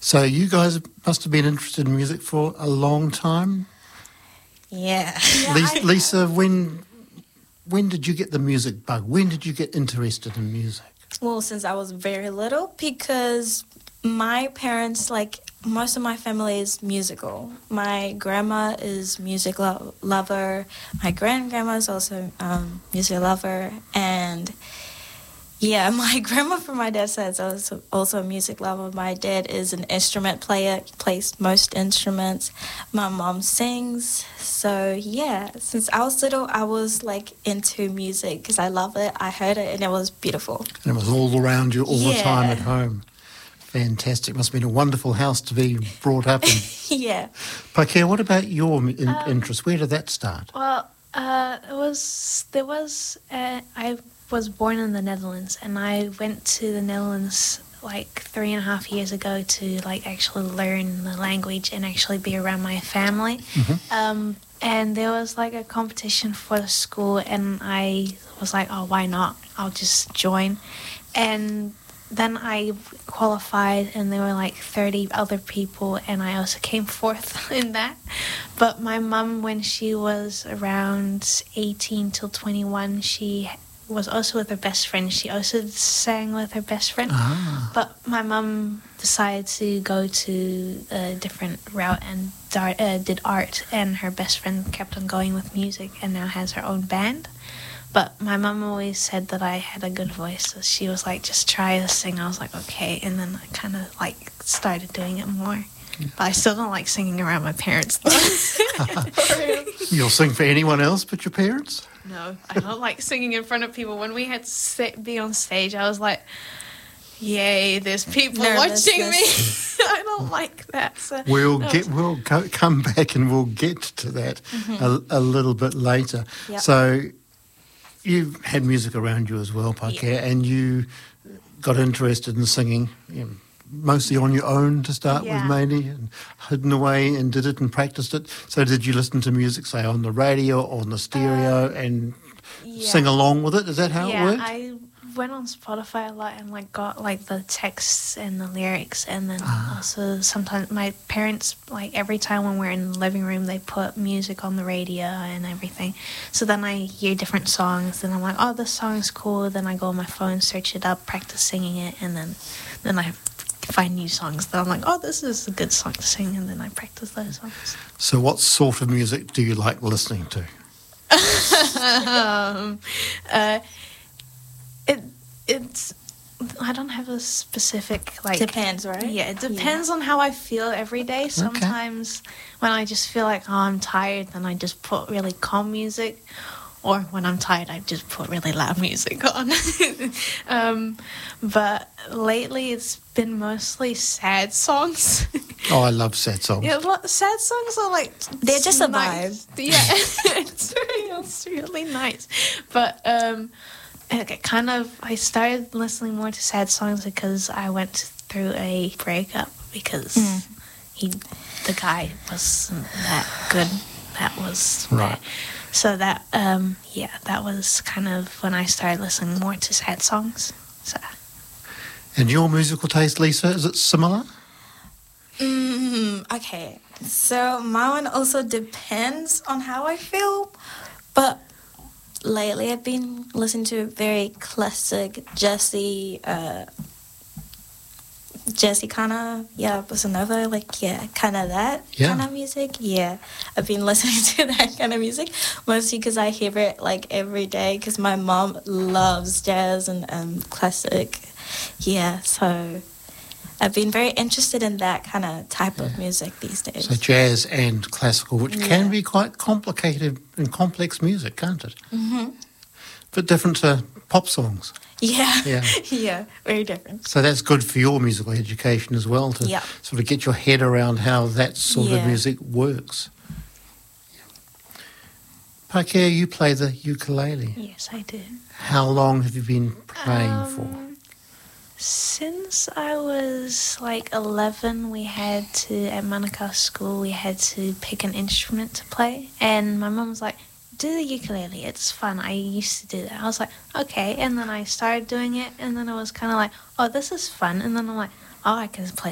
So you guys must have been interested in music for a long time. Yeah. Lisa, when did you get the music bug? When did you get interested in music? Well, since I was very little, because my parents, like, most of my family is musical. My grandma is music lover. My grandgrandma is also music lover. And, yeah, my grandma from my dad's side is also a music lover. My dad is an instrument player. He plays most instruments. My mom sings. So, yeah, since I was little, I was, like, into music because I love it. I heard it, and it was beautiful. And it was all around you all the time at home. Fantastic. Must have been a wonderful house to be brought up in. Yeah. Paikea, what about your interest? Where did that start? Well, I was born in the Netherlands, and I went to the Netherlands like 3.5 years ago to like actually learn the language and actually be around my family. Mm-hmm. And there was like a competition for the school, and I was like, oh, why not? I'll just join. And then I qualified, and there were like 30 other people, and I also came fourth in that. But my mum, when she was around 18 till 21, she was also with her best friend. She also sang with her best friend. Ah. But my mum decided to go to a different route and did art, and her best friend kept on going with music and now has her own band. But my mum always said that I had a good voice, so she was like, just try to sing. I was like, okay, and then I kind of like started doing it more. Yeah. But I still don't like singing around my parents, though. You'll sing for anyone else but your parents? No, I don't like singing in front of people. When we had to be on stage, I was like, yay, there's people watching me. I don't like that. So, come back and we'll get to that a little bit later. Yep. So you've had music around you as well, Paikea, and you got interested in singing, mostly on your own to start with, maybe, and hidden away and did it and practiced it. So did you listen to music, say, on the radio or on the stereo and sing along with it? Is that how it worked? I went on Spotify a lot and like got like the texts and the lyrics, and then also sometimes my parents, like every time when we're in the living room, they put music on the radio and everything. So then I hear different songs and I'm like, oh, this song's cool. Then I go on my phone, search it up, practice singing it, and then I find new songs that I'm like, oh, this is a good song to sing, and then I practice those songs. So what sort of music do you like listening to? It's I don't have a specific like. Depends, right? Yeah, it depends on how I feel every day. Sometimes when I just feel like, oh, I'm tired, then I just put really calm music. Or when I'm tired, I just put really loud music on. But lately, it's been mostly sad songs. Oh, I love sad songs. Yeah, sad songs are like... They're just a nice. vibe. Yeah, it's really nice. But I started listening more to sad songs because I went through a breakup because the guy wasn't that good. That was... Right. So that, that was kind of when I started listening more to sad songs. So. And your musical taste, Lisa, is it similar? Okay. So my one also depends on how I feel, but lately I've been listening to very classic Jesse kind of, bossa nova, kind of that kind of music. Yeah, I've been listening to that kind of music, mostly because I hear it, every day, because my mom loves jazz and classic. Yeah, so I've been very interested in that kind of type of music these days. So jazz and classical, which can be quite complicated and complex music, can't it? Mm-hmm. But different to pop songs. Yeah, very different. So that's good for your musical education as well, to sort of get your head around how that sort of music works. Paikea, you play the ukulele. Yes, I do. How long have you been playing for? Since I was 11, we had to, at Manukau school, we had to pick an instrument to play. And my mum was like, do the ukulele, it's fun. I used to do that. I was like, okay. And then I started doing it, and then I was kind of like, oh, this is fun. And then I'm like, oh, I can play